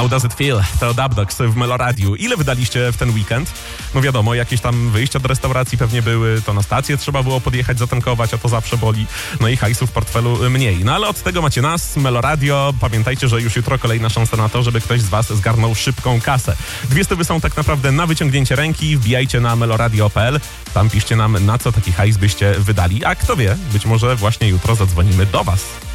How Does It Feel? To Dub Dogs w Meloradiu. Ile wydaliście w ten weekend? No wiadomo, jakieś tam wyjścia do restauracji pewnie były, to na stację trzeba było podjechać, zatankować, a to zawsze boli. No i hajsu w portfelu mniej. No ale od tego macie nas, Meloradio. Pamiętajcie, że już jutro kolejna szansa na to, żeby ktoś z was zgarnął szybką kasę. 200 są tak naprawdę na wyciągnięcie ręki. Wbijajcie na meloradio.pl. Tam piszcie nam, na co taki hajs byście wydali. A kto wie, być może właśnie jutro zadzwonimy do was.